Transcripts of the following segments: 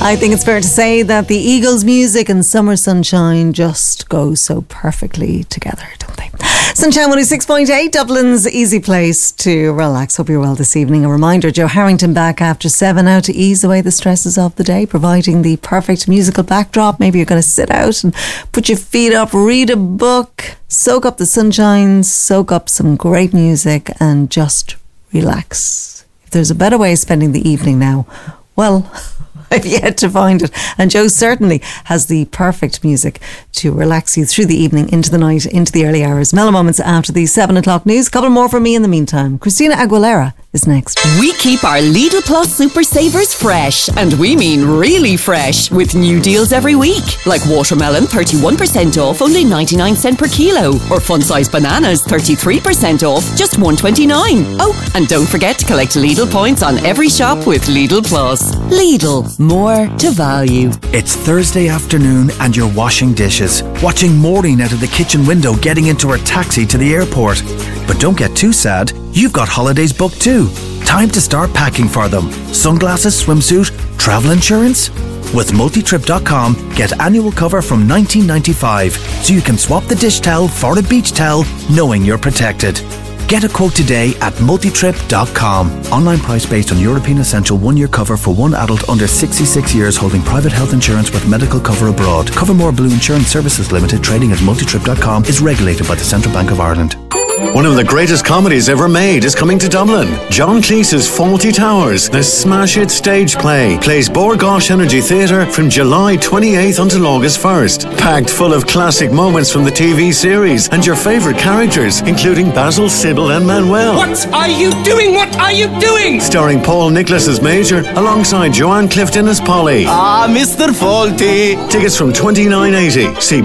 I think it's fair to say that the Eagles' music and summer sunshine just go so perfectly together, don't they? Sunshine 106.8, Dublin's easy place to relax. Hope you're well this evening. A reminder, Joe Harrington back after 7 out to ease away the stresses of the day, providing the perfect musical backdrop. Maybe you're going to sit out and put your feet up, read a book, soak up the sunshine, soak up some great music and just relax. If there's a better way of spending the evening now, well, I've yet to find it. And Joe certainly has the perfect music to relax you through the evening, into the night, into the early hours. Mellow moments after the 7 o'clock news. A couple more from me in the meantime. Christina Aguilera is next. We keep our Lidl Plus Super Savers fresh, and we mean really fresh, with new deals every week. Like watermelon, 31% off, only 99 cents per kilo. Or fun-sized bananas, 33% off, just $1.29. Oh, and don't forget to collect Lidl points on every shop with Lidl Plus. Lidl, more to value. It's Thursday afternoon and you're washing dishes, watching Maureen out of the kitchen window getting into her taxi to the airport. But don't get too sad, you've got holidays booked too. Time to start packing for them. Sunglasses, swimsuit, travel insurance? With multitrip.com, get annual cover from $19.95 so you can swap the dish towel for a beach towel knowing you're protected. Get a quote today at multitrip.com. Online price based on European Essential 1-year cover for one adult under 66 years holding private health insurance with medical cover abroad. Covermore Blue Insurance Services Limited, trading as multitrip.com, is regulated by the Central Bank of Ireland. One of the greatest comedies ever made is coming to Dublin. John Cleese's Fawlty Towers, the smash hit stage play, plays Bord Gáis Energy Theatre from July 28th until August 1st. Packed full of classic moments from the TV series and your favourite characters, including Basil, Sybil and Manuel. What are you doing? What are you doing? Starring Paul Nicholas as Major, alongside Joanne Clifton as Polly. Ah, Mr. Fawlty. Tickets from $29.80. See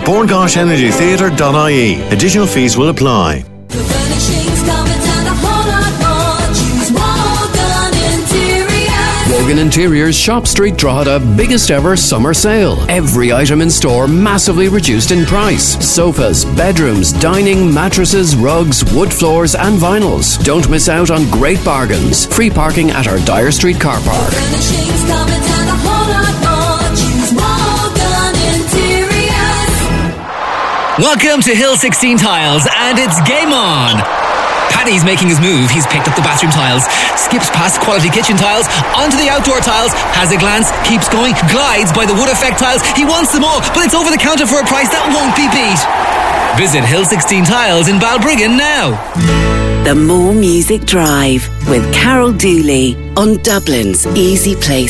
bordgaishenergytheatre.ie. Additional fees will apply. The furnishings coming down the whole lot more. Choose Morgan Interiors. Morgan Interiors Shop Street Drogheda biggest ever summer sale. Every item in store massively reduced in price. Sofas, bedrooms, dining, mattresses, rugs, wood floors and vinyls. Don't miss out on great bargains. Free parking at our Dyer Street car park. Furnishings coming down the whole lot more. Choose Morgan Interiors. Welcome to Hill 16 Tiles, and it's game on. Paddy's making his move. He's picked up the bathroom tiles, skips past quality kitchen tiles, onto the outdoor tiles, has a glance, keeps going, glides by the wood effect tiles. He wants them all, but it's over the counter for a price that won't be beat. Visit Hill 16 Tiles in Balbriggan now. The More Music Drive with Carol Dooley on Dublin's easy place